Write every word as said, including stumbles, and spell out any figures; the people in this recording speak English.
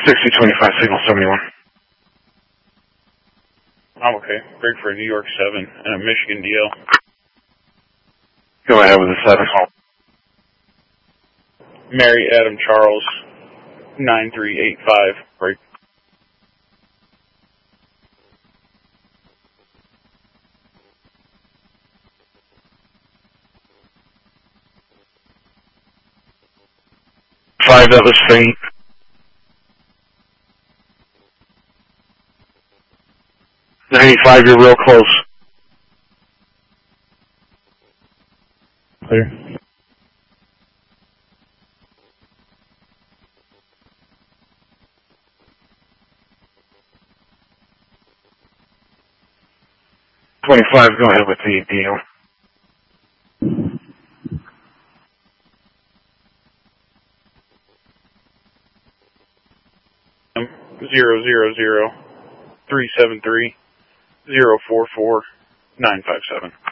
sixty twenty-five, signal seventy-one. I'm okay. Break for a New York seven and a Michigan D L. Go ahead with the seven. Mary Adam Charles, nine three eight five, break. Five, that was faint. ninety-five, you're real close. Clear. twenty-five, go ahead with the deal. Zero zero zero three seven three zero four four nine five seven.